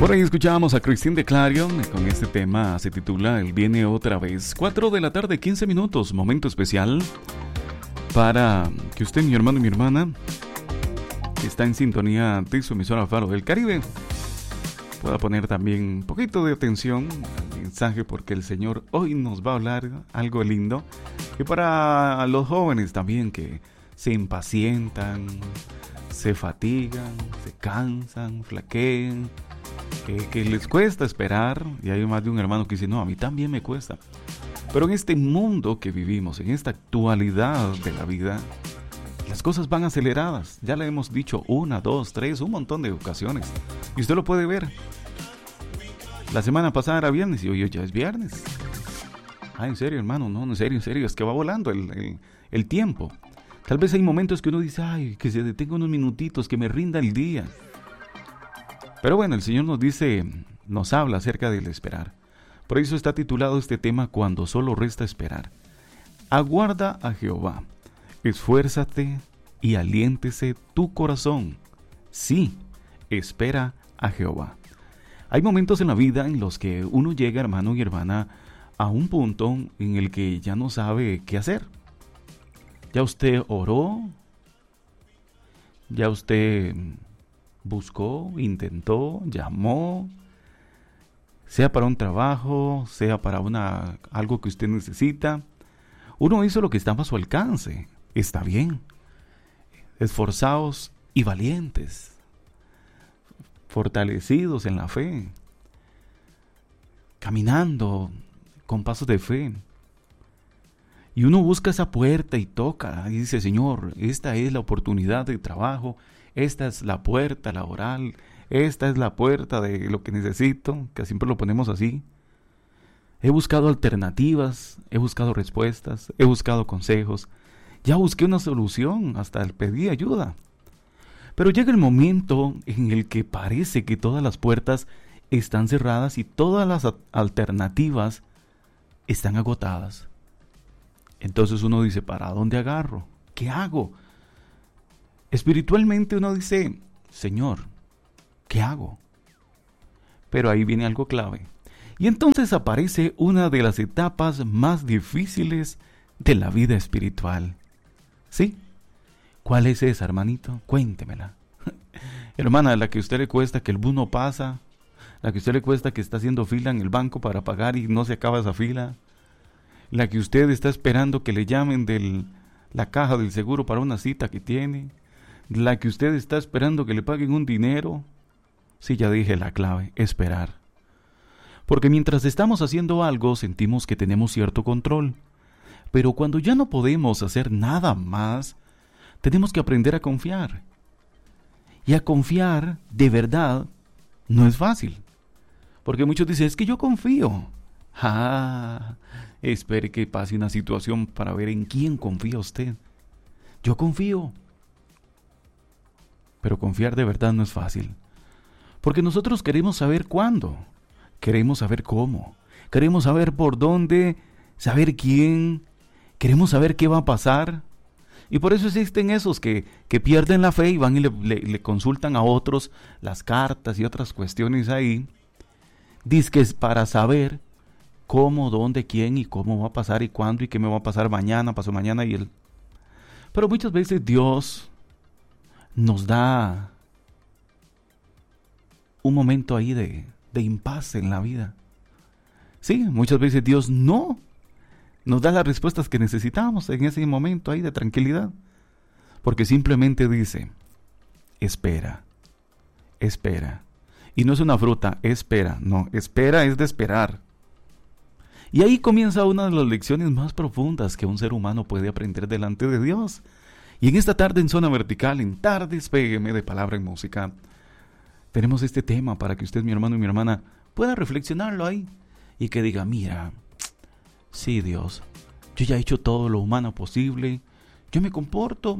Por ahí escuchábamos a Christine de Clarion con este tema, se titula Él viene otra vez. 4 de la tarde, 15 minutos, momento especial para que usted, mi hermano y mi hermana, que está en sintonía de su emisora Faro del Caribe, pueda poner también un poquito de atención al mensaje, porque el Señor hoy nos va a hablar algo lindo. Y para los jóvenes también que se impacientan, se fatigan, se cansan, flaquean, que les cuesta esperar, y hay más de un hermano que dice, no, a mí también me cuesta. Pero en este mundo que vivimos, en esta actualidad de la vida, las cosas van aceleradas. Ya le hemos dicho 1, 2, 3, un montón de ocasiones. Y usted lo puede ver. La semana pasada era viernes y hoy ya es viernes. Ah, en serio, hermano, no, en serio, es que va volando el tiempo. Tal vez hay momentos que uno dice, ay, que se detenga unos minutitos, que me rinda el día. Pero bueno, el Señor nos habla acerca del esperar. Por eso está titulado este tema, Cuando solo resta esperar. Aguarda a Jehová, esfuérzate y aliéntese tu corazón. Sí, espera a Jehová. Hay momentos en la vida en los que uno llega, hermano y hermana, a un punto en el que ya no sabe qué hacer. Ya usted oró, ya usted buscó, intentó, llamó, sea para un trabajo, sea para algo que usted necesita. Uno hizo lo que estaba a su alcance. Está bien. Esforzados y valientes, fortalecidos en la fe, caminando con pasos de fe. Y uno busca esa puerta y toca y dice, Señor, esta es la oportunidad de trabajo, esta es la puerta laboral, esta es la puerta de lo que necesito, que siempre lo ponemos así. He buscado alternativas, he buscado respuestas, he buscado consejos, ya busqué una solución, hasta pedí ayuda. Pero llega el momento en el que parece que todas las puertas están cerradas y todas las alternativas están agotadas. Entonces uno dice, ¿para dónde agarro? ¿Qué hago? Espiritualmente uno dice, Señor, ¿qué hago? Pero ahí viene algo clave. Y entonces aparece una de las etapas más difíciles de la vida espiritual. ¿Sí? ¿Cuál es esa, hermanito? Cuéntemela. Hermana, la que a usted le cuesta que el bus no pasa, la que a usted le cuesta que está haciendo fila en el banco para pagar y no se acaba esa fila, la que usted está esperando que le llamen de la caja del seguro para una cita que tiene, la que usted está esperando que le paguen un dinero. Sí, ya dije la clave, esperar. Porque mientras estamos haciendo algo sentimos que tenemos cierto control, pero cuando ya no podemos hacer nada más, tenemos que aprender a confiar. Y a confiar de verdad no es fácil, porque muchos dicen, es que yo confío. Espere que pase una situación para ver en quién confía usted. Yo confío. Pero confiar de verdad no es fácil. Porque nosotros queremos saber cuándo. Queremos saber cómo. Queremos saber por dónde. Saber quién. Queremos saber qué va a pasar. Y por eso existen esos que pierden la fe y van y le consultan a otros las cartas y otras cuestiones ahí. Dizque es para saber cómo, dónde, quién y cómo va a pasar y cuándo y qué me va a pasar mañana, pasado mañana y Pero muchas veces Dios nos da un momento ahí de impasse en la vida. Sí, muchas veces Dios no nos da las respuestas que necesitamos en ese momento ahí de tranquilidad. Porque simplemente dice, espera, espera. Y no es una fruta, espera, no, espera es de esperar. Y ahí comienza una de las lecciones más profundas que un ser humano puede aprender delante de Dios. Y en esta tarde en Zona Vertical, en Tardes PM de Palabra y Música, tenemos este tema para que usted, mi hermano y mi hermana, pueda reflexionarlo ahí y que diga, mira, sí, Dios, yo ya he hecho todo lo humano posible, yo me comporto,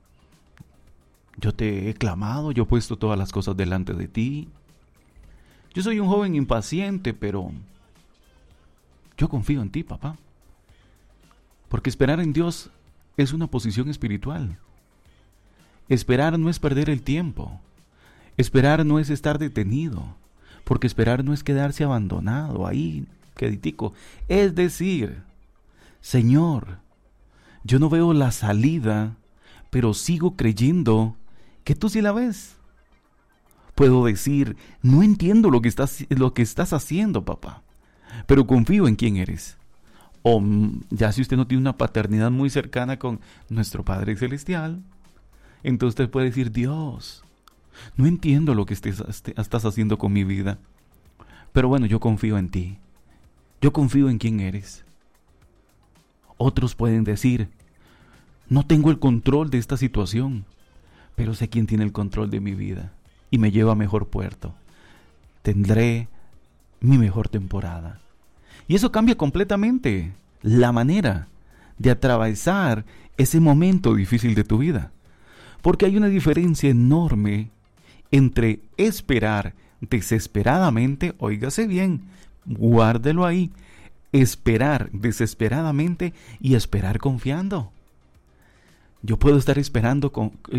yo te he clamado, yo he puesto todas las cosas delante de ti. Yo soy un joven impaciente, pero yo confío en ti, papá. Porque esperar en Dios es una posición espiritual. Esperar no es perder el tiempo. Esperar no es estar detenido. Porque esperar no es quedarse abandonado ahí, queditico. Es decir, Señor, yo no veo la salida, pero sigo creyendo que tú sí la ves. Puedo decir, no entiendo lo que estás haciendo, papá, pero confío en quién eres. O ya si usted no tiene una paternidad muy cercana con nuestro Padre Celestial, entonces usted puede decir, Dios, no entiendo lo que estás haciendo con mi vida, pero bueno, yo confío en ti. Yo confío en quién eres. Otros pueden decir, no tengo el control de esta situación, pero sé quién tiene el control de mi vida y me lleva a mejor puerto. Tendré mi mejor temporada. Y eso cambia completamente la manera de atravesar ese momento difícil de tu vida. Porque hay una diferencia enorme entre esperar desesperadamente, óigase bien, guárdelo ahí, esperar desesperadamente y esperar confiando. Yo puedo estar esperando,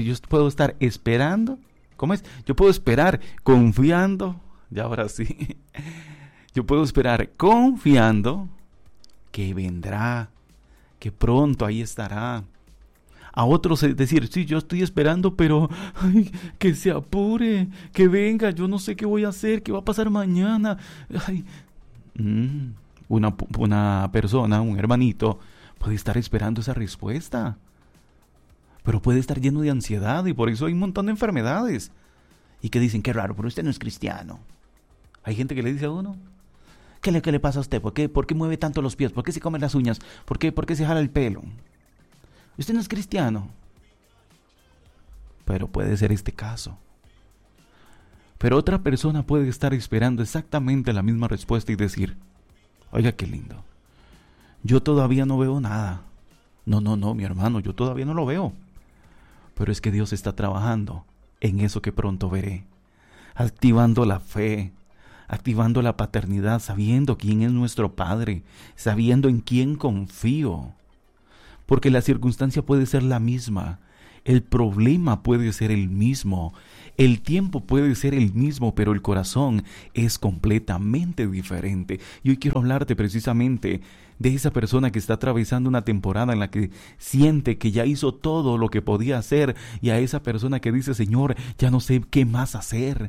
¿cómo es? Yo puedo esperar confiando, ya ahora sí. Yo puedo esperar confiando que vendrá, que pronto ahí estará. A otros decir, sí, yo estoy esperando, pero ay, que se apure, que venga, yo no sé qué voy a hacer, qué va a pasar mañana. Ay. Una persona, un hermanito, puede estar esperando esa respuesta, pero puede estar lleno de ansiedad y por eso hay un montón de enfermedades. Y que dicen, qué raro, pero usted no es cristiano. Hay gente que le dice a uno, ¿qué le pasa a usted? ¿Por qué mueve tanto los pies? ¿Por qué se come las uñas? ¿Por qué se jala el pelo? Usted no es cristiano. Pero puede ser este caso. Pero otra persona puede estar esperando exactamente la misma respuesta y decir, oiga, qué lindo, yo todavía no veo nada. No, mi hermano, yo todavía no lo veo. Pero es que Dios está trabajando en eso que pronto veré. Activando la fe, activando la paternidad, sabiendo quién es nuestro Padre, sabiendo en quién confío. Porque la circunstancia puede ser la misma, el problema puede ser el mismo, el tiempo puede ser el mismo, pero el corazón es completamente diferente. Y hoy quiero hablarte precisamente de esa persona que está atravesando una temporada en la que siente que ya hizo todo lo que podía hacer, y a esa persona que dice, Señor, ya no sé qué más hacer.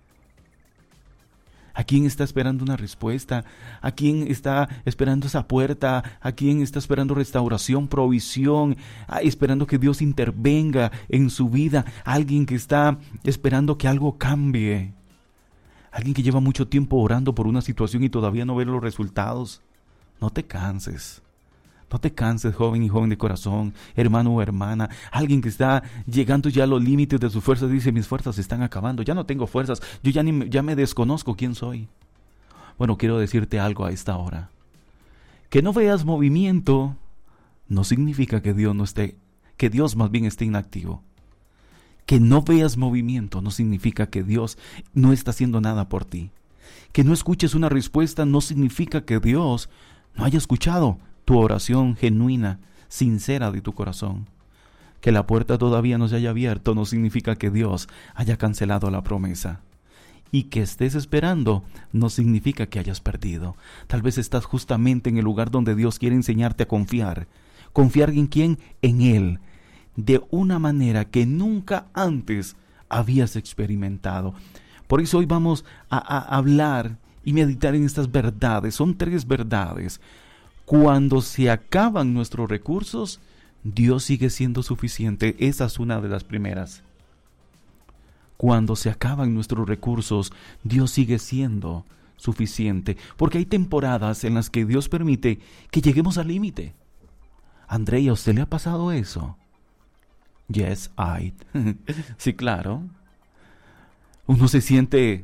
¿A quién está esperando una respuesta? ¿A quién está esperando esa puerta? ¿A quién está esperando restauración, provisión? Esperando que Dios intervenga en su vida. Alguien que está esperando que algo cambie. Alguien que lleva mucho tiempo orando por una situación y todavía no ve los resultados. No te canses. No te canses, joven y joven de corazón, hermano o hermana. Alguien que está llegando ya a los límites de sus fuerzas dice, mis fuerzas se están acabando, ya no tengo fuerzas, yo ya me desconozco quién soy. Bueno, quiero decirte algo a esta hora. Que no veas movimiento no significa que Dios más bien esté inactivo. Que no veas movimiento no significa que Dios no está haciendo nada por ti. Que no escuches una respuesta no significa que Dios no haya escuchado tu oración genuina, sincera de tu corazón. Que la puerta todavía no se haya abierto no significa que Dios haya cancelado la promesa. Y que estés esperando no significa que hayas perdido. Tal vez estás justamente en el lugar donde Dios quiere enseñarte a confiar. ¿Confiar en quién? En Él. De una manera que nunca antes habías experimentado. Por eso hoy vamos a hablar y meditar en estas verdades. Son 3 verdades. Cuando se acaban nuestros recursos, Dios sigue siendo suficiente. Esa es una de las primeras. Cuando se acaban nuestros recursos, Dios sigue siendo suficiente. Porque hay temporadas en las que Dios permite que lleguemos al límite. Andrea, ¿a usted le ha pasado eso? Yes, I. Sí, claro. Uno se siente,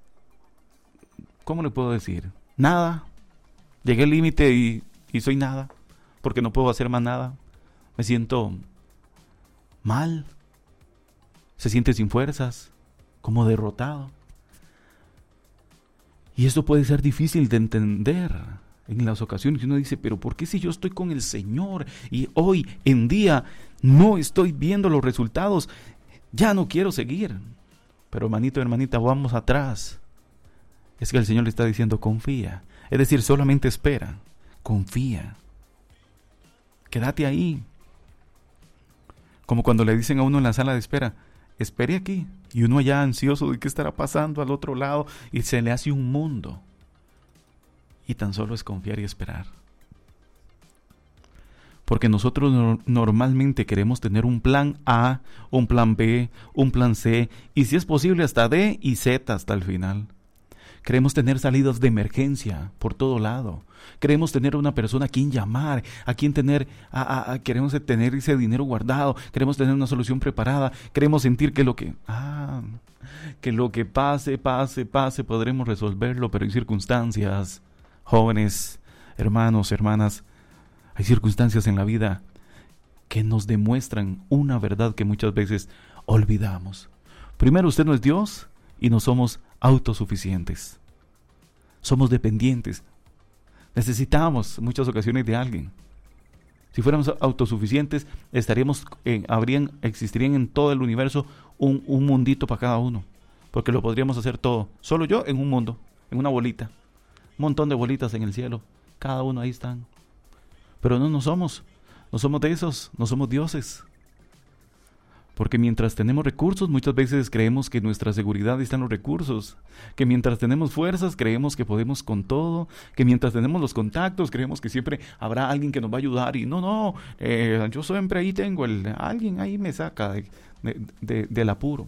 ¿cómo le puedo decir? Nada. Llegué al límite y soy nada, porque no puedo hacer más nada. Me siento mal. Se siente sin fuerzas, como derrotado. Y esto puede ser difícil de entender en las ocasiones. Uno dice, pero ¿por qué si yo estoy con el Señor y hoy en día no estoy viendo los resultados? Ya no quiero seguir. Pero hermanito, hermanita, vamos atrás. Es que el Señor le está diciendo confía. Es decir, solamente espera, confía. Quédate ahí. Como cuando le dicen a uno en la sala de espera, espere aquí. Y uno allá ansioso de qué estará pasando al otro lado y se le hace un mundo. Y tan solo es confiar y esperar. Porque nosotros normalmente queremos tener un plan A, un plan B, un plan C y si es posible hasta D y Z hasta el final. Queremos tener salidas de emergencia por todo lado. Queremos tener una persona a quien llamar, a quien tener, queremos tener ese dinero guardado, queremos tener una solución preparada, queremos sentir que lo que pase, podremos resolverlo, pero hay circunstancias, jóvenes, hermanos, hermanas, hay circunstancias en la vida que nos demuestran una verdad que muchas veces olvidamos. Primero, usted no es Dios y no somos autosuficientes. Somos dependientes. Necesitamos en muchas ocasiones de alguien. Si fuéramos autosuficientes, existirían en todo el universo un mundito para cada uno. Porque lo podríamos hacer todo. Solo yo en un mundo, en una bolita. Un montón de bolitas en el cielo. Cada uno ahí están. Pero no somos de esos, no somos dioses. Porque mientras tenemos recursos, muchas veces creemos que nuestra seguridad está en los recursos. Que mientras tenemos fuerzas, creemos que podemos con todo. Que mientras tenemos los contactos, creemos que siempre habrá alguien que nos va a ayudar. Y yo siempre ahí tengo, alguien ahí me saca del apuro.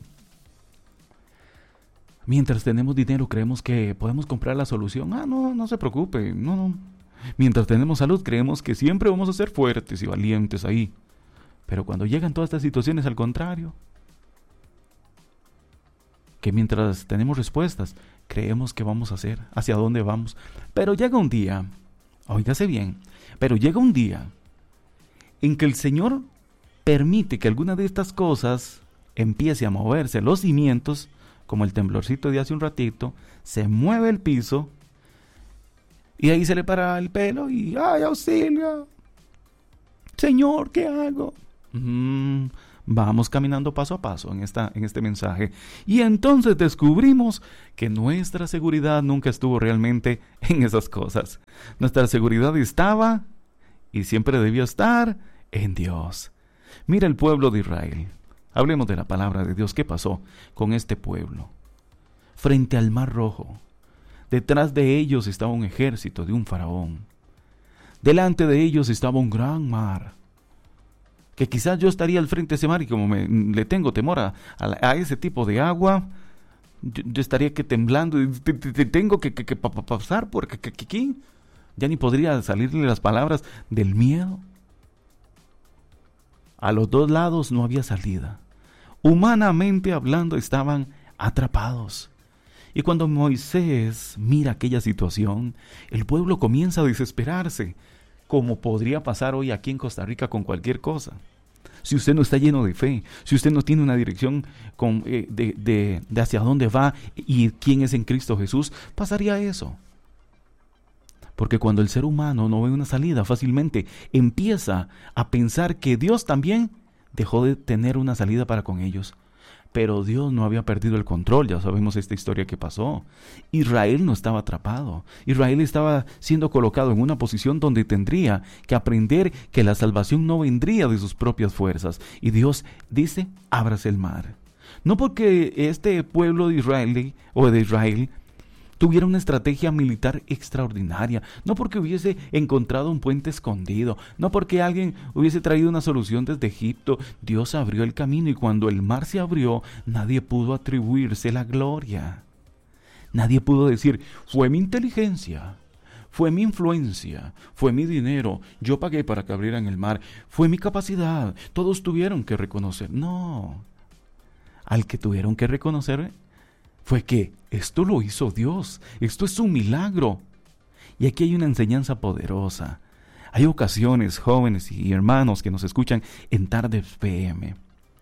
Mientras tenemos dinero, creemos que podemos comprar la solución. No se preocupe, no. Mientras tenemos salud, creemos que siempre vamos a ser fuertes y valientes ahí. Pero cuando llegan todas estas situaciones, al contrario. Que mientras tenemos respuestas, creemos que vamos a hacer, hacia dónde vamos. Pero llega un día, óigase bien, en que el Señor permite que alguna de estas cosas empiece a moverse los cimientos, como el temblorcito de hace un ratito, se mueve el piso, y ahí se le para el pelo y ¡ay, auxilio! Señor, ¿qué hago? Vamos caminando paso a paso en este mensaje. Y entonces descubrimos que nuestra seguridad nunca estuvo realmente en esas cosas. Nuestra seguridad estaba y siempre debió estar en Dios. Mira el pueblo de Israel. Hablemos de la palabra de Dios. ¿Qué pasó con este pueblo? Frente al Mar Rojo. Detrás de ellos estaba un ejército de un faraón. Delante de ellos estaba un gran mar. Que quizás yo estaría al frente de ese mar y como le tengo temor a ese tipo de agua, yo estaría temblando y tengo que pasar por aquí. Ya ni podría salirle las palabras del miedo. A los dos lados no había salida. Humanamente hablando, estaban atrapados. Y cuando Moisés mira aquella situación, el pueblo comienza a desesperarse, como podría pasar hoy aquí en Costa Rica con cualquier cosa. Si usted no está lleno de fe, si usted no tiene una dirección de hacia dónde va y quién es en Cristo Jesús, pasaría eso. Porque cuando el ser humano no ve una salida, fácilmente empieza a pensar que Dios también dejó de tener una salida para con ellos. Pero Dios no había perdido el control, ya sabemos esta historia que pasó. Israel no estaba atrapado. Israel estaba siendo colocado en una posición donde tendría que aprender que la salvación no vendría de sus propias fuerzas. Y Dios dice, ábrase el mar. No porque este pueblo de Israel tuviera una estrategia militar extraordinaria, no porque hubiese encontrado un puente escondido, no porque alguien hubiese traído una solución desde Egipto. Dios abrió el camino y cuando el mar se abrió, nadie pudo atribuirse la gloria. Nadie pudo decir, fue mi inteligencia, fue mi influencia, fue mi dinero, yo pagué para que abrieran el mar, fue mi capacidad. Todos tuvieron que reconocer. No, al que tuvieron que reconocer fue que esto lo hizo Dios, esto es un milagro. Y aquí hay una enseñanza poderosa. Hay ocasiones, jóvenes y hermanos que nos escuchan en Tardes PM.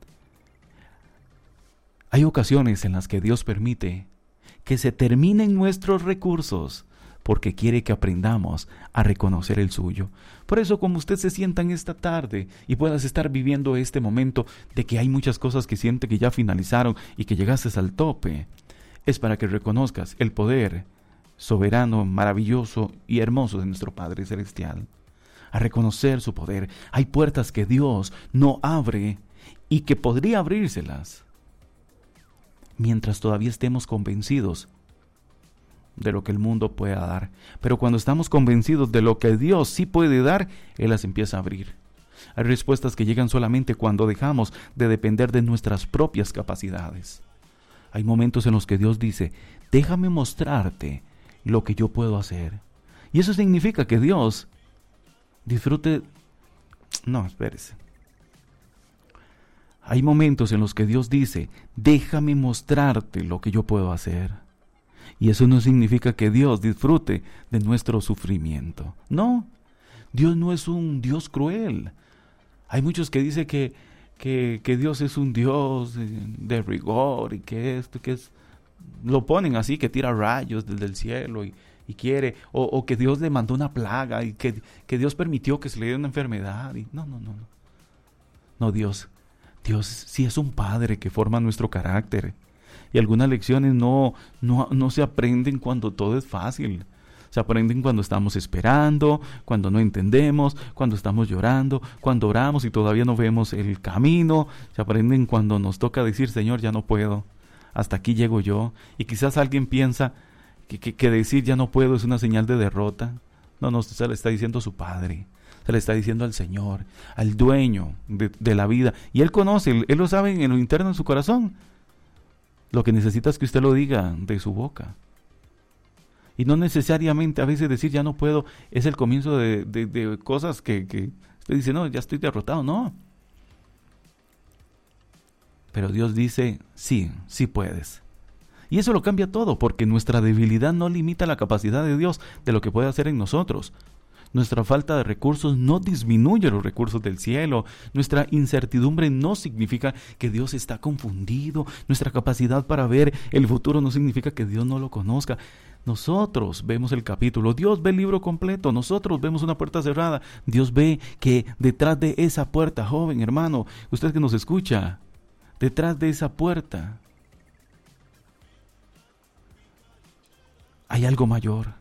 Hay ocasiones en las que Dios permite que se terminen nuestros recursos porque quiere que aprendamos a reconocer el suyo. Por eso, como usted se sienta en esta tarde y puedas estar viviendo este momento de que hay muchas cosas que siente que ya finalizaron y que llegaste al tope, es para que reconozcas el poder soberano, maravilloso y hermoso de nuestro Padre Celestial, a reconocer su poder. Hay puertas que Dios no abre y que podría abrírselas mientras todavía estemos convencidos de lo que el mundo pueda dar. Pero cuando estamos convencidos de lo que Dios sí puede dar, Él las empieza a abrir. Hay respuestas que llegan solamente cuando dejamos de depender de nuestras propias capacidades. Hay momentos en los que Dios dice: déjame mostrarte lo que yo puedo hacer. Y eso significa que Dios disfrute... No, espérese. Hay momentos en los que Dios dice: déjame mostrarte lo que yo puedo hacer. Y eso no significa que Dios disfrute de nuestro sufrimiento. No, Dios no es un Dios cruel. Hay muchos que dicen que Dios es un Dios de rigor y que esto, que es... Lo ponen así, que tira rayos desde el cielo y quiere, o que Dios le mandó una plaga y que Dios permitió que se le diera una enfermedad. Y no, Dios sí es un Padre que forma nuestro carácter. Y algunas lecciones no se aprenden cuando todo es fácil. Se aprenden cuando estamos esperando, cuando no entendemos, cuando estamos llorando, cuando oramos y todavía no vemos el camino. Se aprenden cuando nos toca decir: Señor, ya no puedo, hasta aquí llego yo. Y quizás alguien piensa que decir ya no puedo es una señal de derrota. No, se le está diciendo a su Padre, se le está diciendo al Señor, al dueño de la vida. Y Él conoce, Él lo sabe en lo interno de su corazón. Lo que necesita es que usted lo diga de su boca. Y no necesariamente a veces decir ya no puedo es el comienzo de cosas que usted dice: no, ya estoy derrotado. No. Pero Dios dice: sí puedes. Y eso lo cambia todo, porque nuestra debilidad no limita la capacidad de Dios de lo que puede hacer en nosotros. Nuestra falta de recursos no disminuye los recursos del cielo. Nuestra incertidumbre no significa que Dios está confundido. Nuestra capacidad para ver el futuro no significa que Dios no lo conozca. Nosotros vemos el capítulo, Dios ve el libro completo. Nosotros vemos una puerta cerrada, Dios ve que detrás de esa puerta, joven, hermano, usted que nos escucha, detrás de esa puerta hay algo mayor.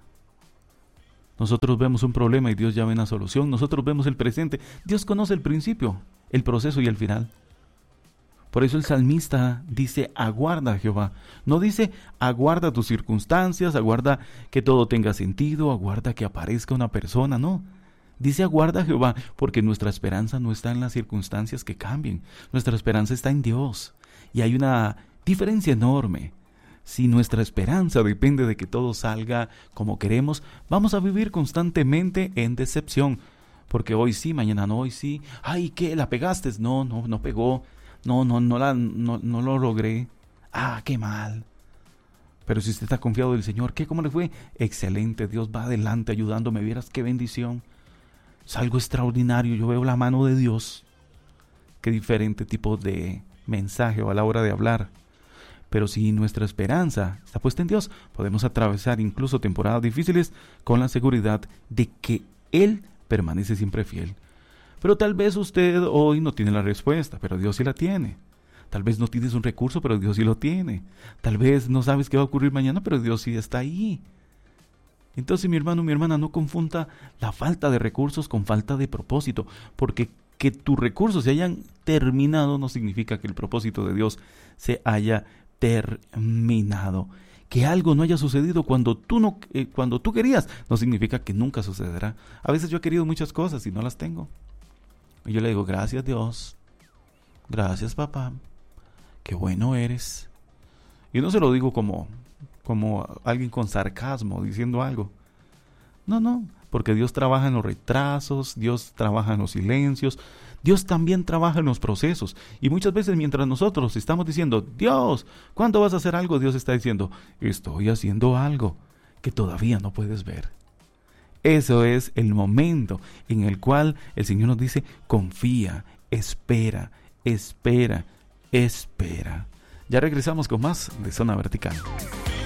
Nosotros vemos un problema y Dios ya ve una solución. Nosotros vemos el presente. Dios conoce el principio, el proceso y el final. Por eso el salmista dice: aguarda a Jehová. No dice: aguarda tus circunstancias, aguarda que todo tenga sentido, aguarda que aparezca una persona. No. Dice: aguarda a Jehová, porque nuestra esperanza no está en las circunstancias que cambien. Nuestra esperanza está en Dios. Y hay una diferencia enorme. Si nuestra esperanza depende de que todo salga como queremos, vamos a vivir constantemente en decepción. Porque hoy sí, mañana no, hoy sí. Ay, ¿qué? ¿La pegaste? No pegó. No lo logré. Ah, qué mal. Pero si usted está confiado del Señor, ¿qué? ¿Cómo le fue? Excelente, Dios va adelante ayudándome. Vieras qué bendición. Es algo extraordinario. Yo veo la mano de Dios. Qué diferente tipo de mensaje o a la hora de hablar. Pero si nuestra esperanza está puesta en Dios, podemos atravesar incluso temporadas difíciles con la seguridad de que Él permanece siempre fiel. Pero tal vez usted hoy no tiene la respuesta, pero Dios sí la tiene. Tal vez no tienes un recurso, pero Dios sí lo tiene. Tal vez no sabes qué va a ocurrir mañana, pero Dios sí está ahí. Entonces, mi hermano, mi hermana, no confunda la falta de recursos con falta de propósito, porque que tus recursos se hayan terminado no significa que el propósito de Dios se haya terminado. Que algo no haya sucedido cuando tú querías, no significa que nunca sucederá. A veces yo he querido muchas cosas y no las tengo. Y yo le digo: gracias Dios, gracias papá, qué bueno eres. Y no se lo digo como alguien con sarcasmo diciendo algo. No, porque Dios trabaja en los retrasos, Dios trabaja en los silencios, Dios también trabaja en los procesos. Y muchas veces mientras nosotros estamos diciendo: Dios, ¿cuándo vas a hacer algo? Dios está diciendo: estoy haciendo algo que todavía no puedes ver. Eso es el momento en el cual el Señor nos dice: confía, espera. Ya regresamos con más de Zona Vertical.